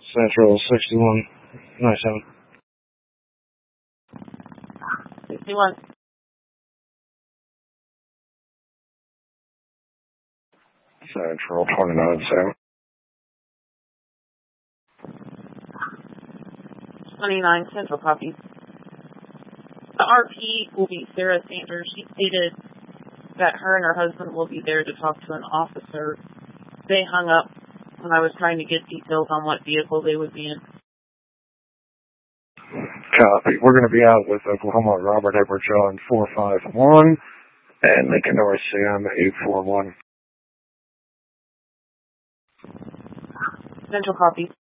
Central 6197. 61. Central 297. 29 Central, copy. The RP will be Sarah Sanders. She stated that her and her husband will be there to talk to an officer. They hung up when I was trying to get details on what vehicle they would be in. Copy. We're going to be out with Oklahoma Robert Edward John 451 and Lincoln North Sam 841. Central, copy.